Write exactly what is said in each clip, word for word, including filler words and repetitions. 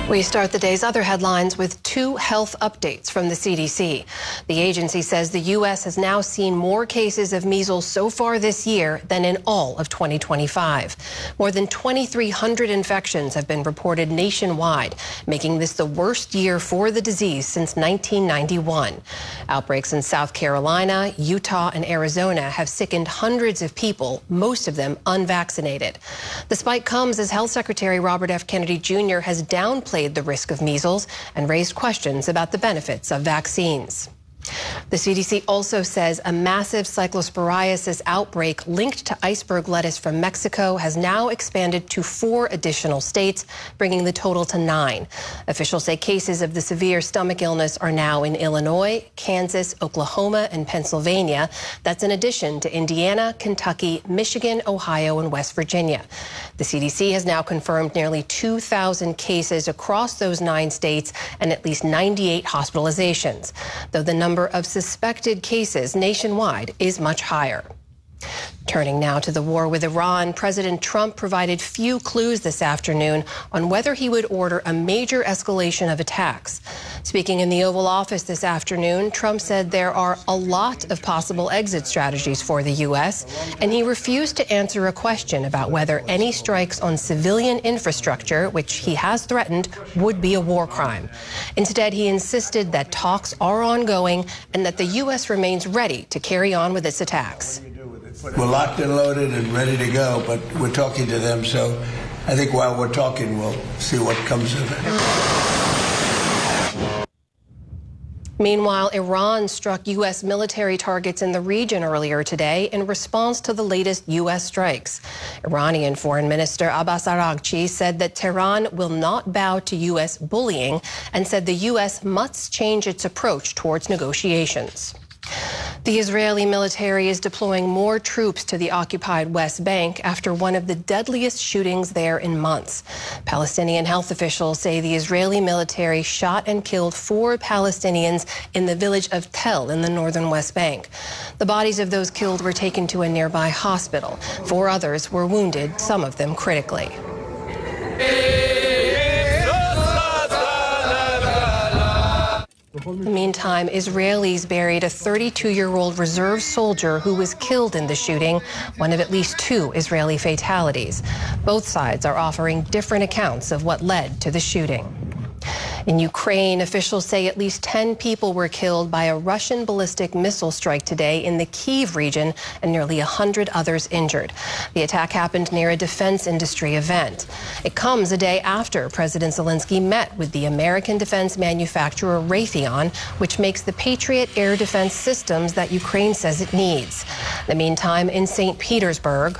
We start the day's other headlines with two health updates from the C D C. The agency says the U S has now seen more cases of measles so far this year than in all of twenty twenty-five. More than twenty-three hundred infections have been reported nationwide, making this the worst year for the disease since nineteen ninety-one. Outbreaks in South Carolina, Utah, and Arizona have sickened hundreds of people, most of them unvaccinated. The spike comes as Health Secretary Robert F. Kennedy Junior has downplayed the risk of measles and raised questions about the benefits of vaccines. The C D C also says a massive cyclosporiasis outbreak linked to iceberg lettuce from Mexico has now expanded to four additional states, bringing the total to nine. Officials say cases of the severe stomach illness are now in Illinois, Kansas, Oklahoma, and Pennsylvania. That's in addition to Indiana, Kentucky, Michigan, Ohio, and West Virginia. The C D C has now confirmed nearly two thousand cases across those nine states and at least ninety-eight hospitalizations, though the number of suspected cases nationwide is much higher. Turning now to the war with Iran, President Trump provided few clues this afternoon on whether he would order a major escalation of attacks. Speaking in the Oval Office this afternoon, Trump said there are a lot of possible exit strategies for the U S, and he refused to answer a question about whether any strikes on civilian infrastructure, which he has threatened, would be a war crime. Instead, he insisted that talks are ongoing and that the U S remains ready to carry on with its attacks. We're locked and loaded and ready to go, but we're talking to them, so I think while we're talking, we'll see what comes of it. Meanwhile, Iran struck U S military targets in the region earlier today in response to the latest U S strikes. Iranian Foreign Minister Abbas Araghchi said that Tehran will not bow to U S bullying and said the U S must change its approach towards negotiations. The Israeli military is deploying more troops to the occupied West Bank after one of the deadliest shootings there in months. Palestinian health officials say the Israeli military shot and killed four Palestinians in the village of Tel in the northern West Bank. The bodies of those killed were taken to a nearby hospital. Four others were wounded, some of them critically. In the meantime, Israelis buried a thirty-two-year-old reserve soldier who was killed in the shooting, one of at least two Israeli fatalities. Both sides are offering different accounts of what led to the shooting. In Ukraine, officials say at least ten people were killed by a Russian ballistic missile strike today in the Kyiv region and nearly one hundred others injured. The attack happened near a defense industry event. It comes a day after President Zelensky met with the American defense manufacturer Raytheon, which makes the Patriot air defense systems that Ukraine says it needs. In the meantime, in Saint Petersburg,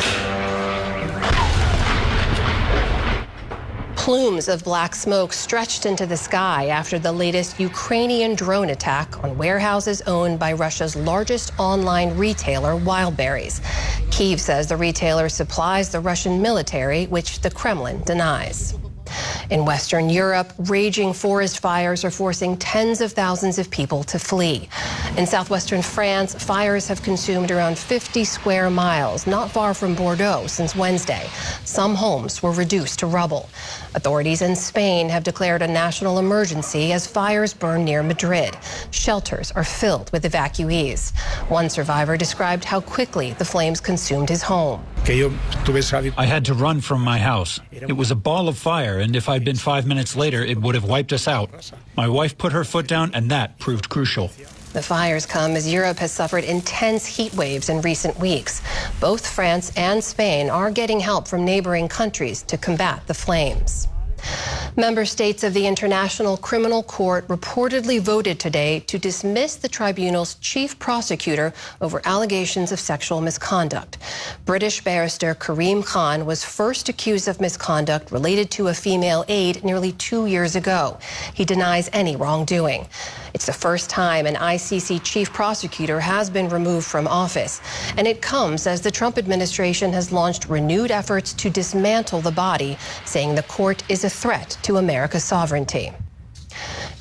plumes of black smoke stretched into the sky after the latest Ukrainian drone attack on warehouses owned by Russia's largest online retailer, Wildberries. Kyiv says the retailer supplies the Russian military, which the Kremlin denies. In Western Europe, raging forest fires are forcing tens of thousands of people to flee. In southwestern France, fires have consumed around fifty square miles, not far from Bordeaux, since Wednesday. Some homes were reduced to rubble. Authorities in Spain have declared a national emergency as fires burn near Madrid. Shelters are filled with evacuees. One survivor described how quickly the flames consumed his home. I had to run from my house. It was a ball of fire, and if I'd been five minutes later, it would have wiped us out. My wife put her foot down, and that proved crucial. The fires come as Europe has suffered intense heat waves in recent weeks. Both France and Spain are getting help from neighboring countries to combat the flames. Member states of the International Criminal Court reportedly voted today to dismiss the tribunal's chief prosecutor over allegations of sexual misconduct. British barrister Karim Khan was first accused of misconduct related to a female aide nearly two years ago. He denies any wrongdoing. It's the first time an I C C chief prosecutor has been removed from office, and it comes as the Trump administration has launched renewed efforts to dismantle the body, saying the court is a threat to America's sovereignty.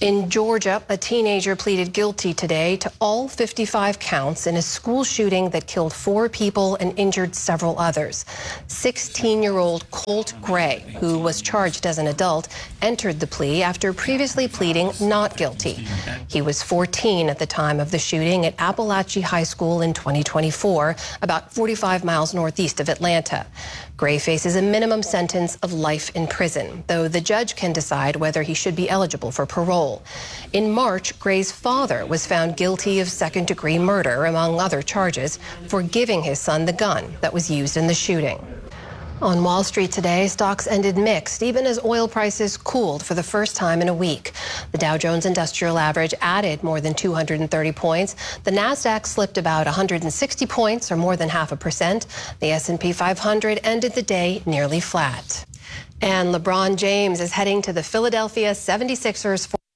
In Georgia, a teenager pleaded guilty today to all fifty-five counts in a school shooting that killed four people and injured several others. sixteen-year-old Colt Gray, who was charged as an adult, entered the plea after previously pleading not guilty. He was fourteen at the time of the shooting at Appalachia High School in twenty twenty-four, about forty-five miles northeast of Atlanta. Gray faces a minimum sentence of life in prison, though the judge can decide whether he should be eligible for parole. In March, Gray's father was found guilty of second-degree murder, among other charges, for giving his son the gun that was used in the shooting. On Wall Street today, stocks ended mixed, even as oil prices cooled for the first time in a week. The Dow Jones Industrial Average added more than two hundred thirty points. The Nasdaq slipped about one hundred sixty points, or more than half a percent. The S and P five hundred ended the day nearly flat. And LeBron James is heading to the Philadelphia seventy-sixers for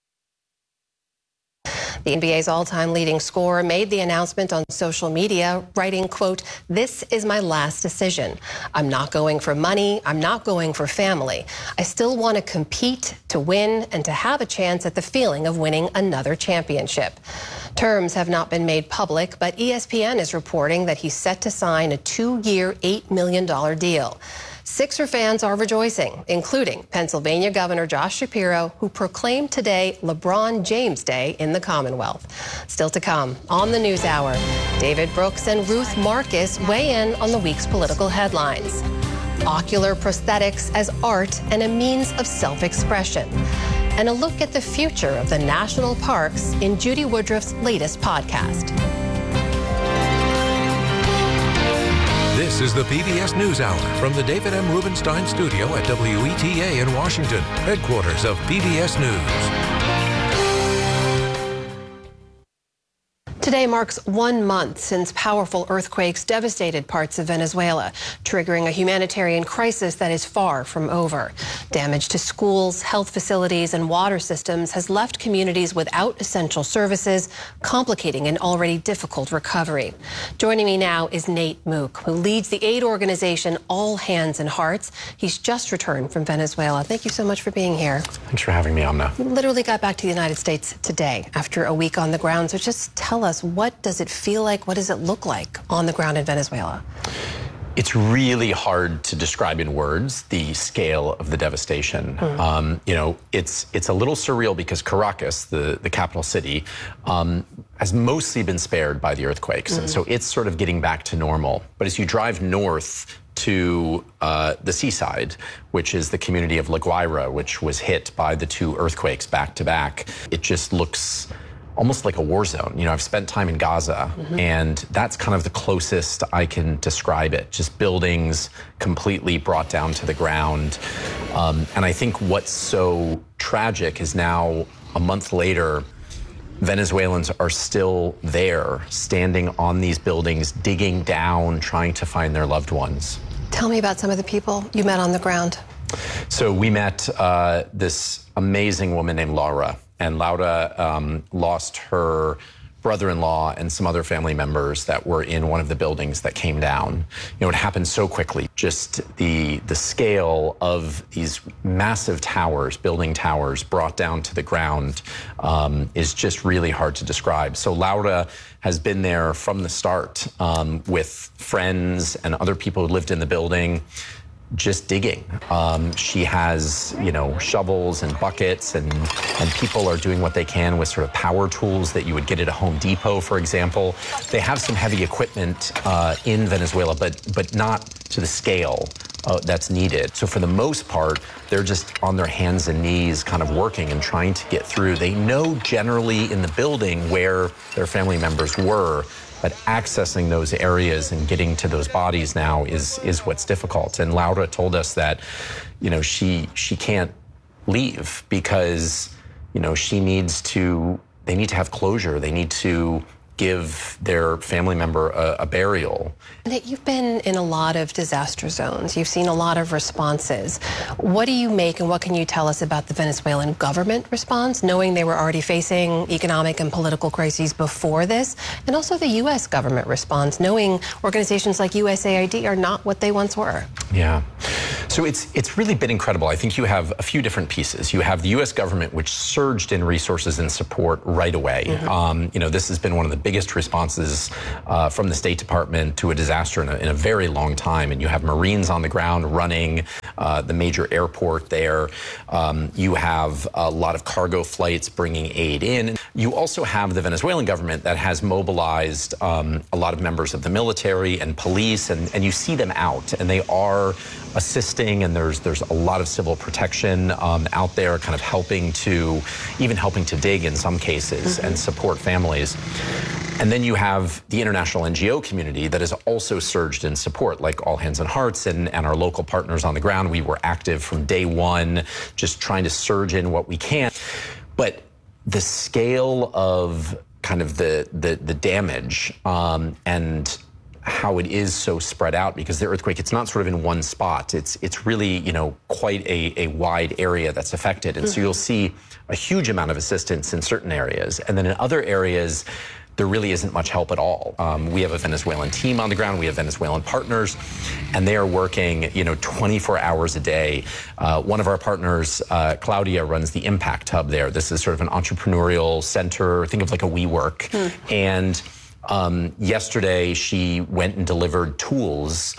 the N B A's all-time leading scorer made the announcement on social media, writing, quote, "This is my last decision. I'm not going for money. I'm not going for family. I still want to compete, to win, and to have a chance at the feeling of winning another championship." Terms have not been made public, but E S P N is reporting that he's set to sign a two-year, eight million dollars deal. Sixer fans are rejoicing, including Pennsylvania Governor Josh Shapiro, who proclaimed today LeBron James Day in the Commonwealth. Still to come on the News Hour, David Brooks and Ruth Marcus weigh in on the week's political headlines. Ocular prosthetics as art and a means of self-expression. And a look at the future of the national parks in Judy Woodruff's latest podcast. This is the P B S NewsHour from the David M. Rubenstein studio at W E T A in Washington, headquarters of P B S News. Today marks one month since powerful earthquakes devastated parts of Venezuela, triggering a humanitarian crisis that is far from over. Damage to schools, health facilities, and water systems has left communities without essential services, complicating an already difficult recovery. Joining me now is Nate Mook, who leads the aid organization All Hands and Hearts. He's just returned from Venezuela. Thank you so much for being here. Thanks for having me, Amna. You literally got back to the United States today after a week on the ground, so just tell us, what does it feel like? What does it look like on the ground in Venezuela? It's really hard to describe in words the scale of the devastation. Mm. Um, you know, it's it's a little surreal because Caracas, the, the capital city, um, has mostly been spared by the earthquakes. Mm. And so it's sort of getting back to normal. But as you drive north to uh, the seaside, which is the community of La Guaira, which was hit by the two earthquakes back to back, it just looks almost like a war zone. You know, I've spent time in Gaza, mm-hmm. and that's kind of the closest I can describe it. Just buildings completely brought down to the ground. Um, and I think what's so tragic is now, a month later, Venezuelans are still there, standing on these buildings, digging down, trying to find their loved ones. Tell me about some of the people you met on the ground. So we met uh, this amazing woman named Laura. And Laura um, lost her brother-in-law and some other family members that were in one of the buildings that came down. You know, it happened so quickly. Just the the scale of these massive towers, building towers brought down to the ground um, is just really hard to describe. So Laura has been there from the start um, with friends and other people who lived in the building, just digging. Um, she has, you know, shovels and buckets, and and people are doing what they can with sort of power tools that you would get at a Home Depot, for example. They have some heavy equipment uh, in Venezuela, but but not to the scale uh, that's needed. So for the most part, they're just on their hands and knees kind of working and trying to get through. They know generally in the building where their family members were, but accessing those areas and getting to those bodies now is is what's difficult. And Laura told us that, you know, she she can't leave because, you know, she needs to, they need to have closure. They need to give their family member a, a burial. You've been in a lot of disaster zones. You've seen a lot of responses. What do you make and what can you tell us about the Venezuelan government response, knowing they were already facing economic and political crises before this, and also the U S government response, knowing organizations like U S A I D are not what they once were? Yeah. So it's it's really been incredible. I think you have a few different pieces. You have the U S government, which surged in resources and support right away. Mm-hmm. um, you know, this has been one of the biggest responses uh, from the State Department to a disaster in a, in a very long time. And you have Marines on the ground running uh, the major airport there. Um, you have a lot of cargo flights bringing aid in. You also have the Venezuelan government that has mobilized um, a lot of members of the military and police, and, and you see them out, and they are assisting, and there's there's a lot of civil protection um, out there kind of helping to, even helping to dig in some cases mm-hmm. and support families. And then you have the international N G O community that has also surged in support, like All Hands on Hearts and, and our local partners on the ground. We were active from day one, just trying to surge in what we can. But the scale of kind of the, the, the damage um, and how it is so spread out, because the earthquake, it's not sort of in one spot. It's it's really, you know, quite a, a wide area that's affected. And mm-hmm. so you'll see a huge amount of assistance in certain areas. And then in other areas, there really isn't much help at all. Um, we have a Venezuelan team on the ground. We have Venezuelan partners, and they are working, you know, twenty-four hours a day. Uh, one of our partners, uh, Claudia, runs the Impact Hub there. This is sort of an entrepreneurial center. Think of like a WeWork. Mm. And Um, yesterday, she went and delivered tools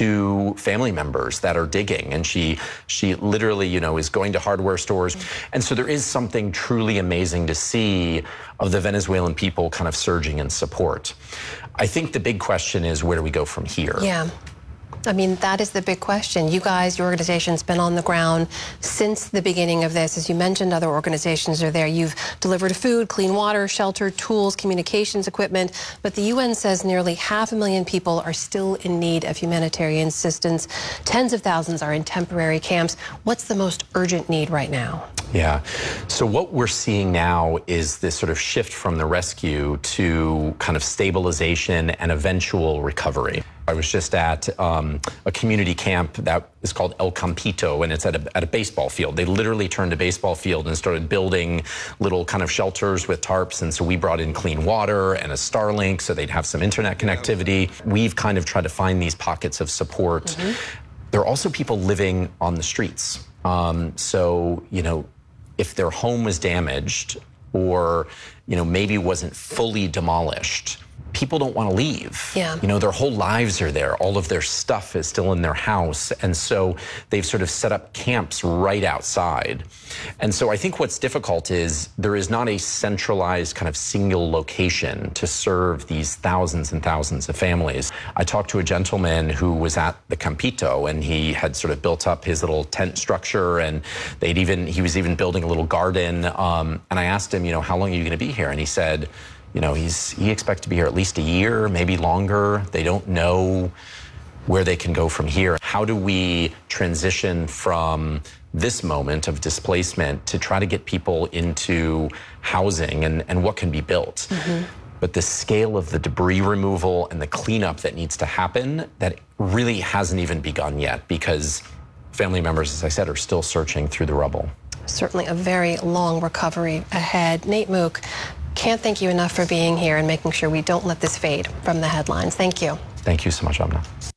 to family members that are digging, and she she literally, you know, is going to hardware stores. Mm-hmm. And so there is something truly amazing to see of the Venezuelan people kind of surging in support. I think the big question is, where do we go from here? Yeah. I mean, that is the big question. You guys, your organization's been on the ground since the beginning of this. As you mentioned, other organizations are there. You've delivered food, clean water, shelter, tools, communications equipment. But the U N says nearly half a million people are still in need of humanitarian assistance. Tens of thousands are in temporary camps. What's the most urgent need right now? Yeah. So what we're seeing now is this sort of shift from the rescue to kind of stabilization and eventual recovery. I was just at um, a community camp that is called El Campito, and it's at a, at a baseball field. They literally turned a baseball field and started building little kind of shelters with tarps. And so we brought in clean water and a Starlink so they'd have some internet connectivity. We've kind of tried to find these pockets of support. Mm-hmm. There are also people living on the streets. Um, so, you know, if their home was damaged or, you know, maybe wasn't fully demolished, people don't want to leave. Yeah. You know, their whole lives are there. All of their stuff is still in their house. And so they've sort of set up camps right outside. And so I think what's difficult is there is not a centralized kind of single location to serve these thousands and thousands of families. I talked to a gentleman who was at the Campito, and he had sort of built up his little tent structure, and they'd even, he was even building a little garden. Um, and I asked him, you know, how long are you going to be here? And he said, you know, he's, he expects to be here at least a year, maybe longer. They don't know where they can go from here. How do we transition from this moment of displacement to try to get people into housing, and, and what can be built? Mm-hmm. But the scale of the debris removal and the cleanup that needs to happen, that really hasn't even begun yet, because family members, as I said, are still searching through the rubble. Certainly a very long recovery ahead. Nate Mook, can't thank you enough for being here and making sure we don't let this fade from the headlines. Thank you. Thank you so much, Amna.